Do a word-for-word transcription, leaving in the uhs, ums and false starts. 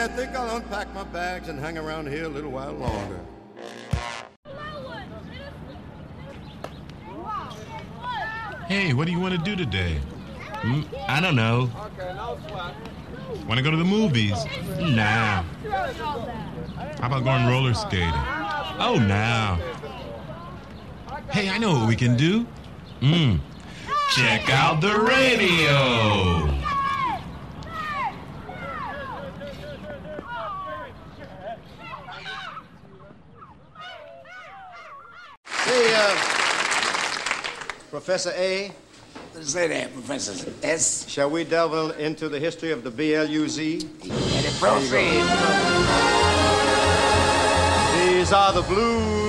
I think I'll unpack my bags and hang around here a little while longer. Hey, what do you want to do today? Hmm? I don't know. Want to go to the movies? Nah. How about going roller skating? Oh, nah. Hey, I know what we can do. Mm. Check out the radio. Hey, uh, Professor A. Say that, Professor S. Shall we delve into the history of the B L U Z? And it proceed. These are the blues